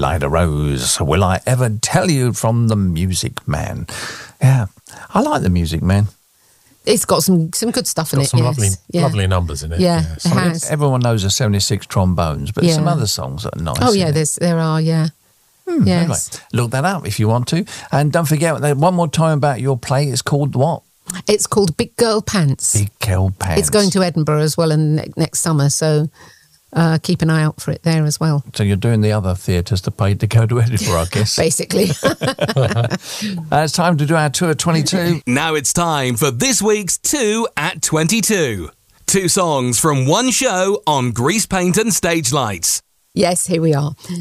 Like a Rose. Will I Ever Tell You from The Music Man? Yeah, I like The Music Man. It's got some good stuff in it. Some yes. lovely numbers in it. Yeah, yes. it has. Everyone knows the 76 trombones, but there's some other songs that are nice. Oh, yeah, there are, yeah. Yes. Anyway, look that up if you want to. And don't forget, one more time about your play. It's called what? It's called Big Girl Pants. Big Girl Pants. It's going to Edinburgh as well next summer, so keep an eye out for it there as well. So you're doing the other theatres to pay to go to Edinburgh, I guess. Basically. It's time to do our 2 at 22. Now it's time for this week's 2 at 22. 2 songs from one show on Grease Paint and Stage Lights. Yes, here we are.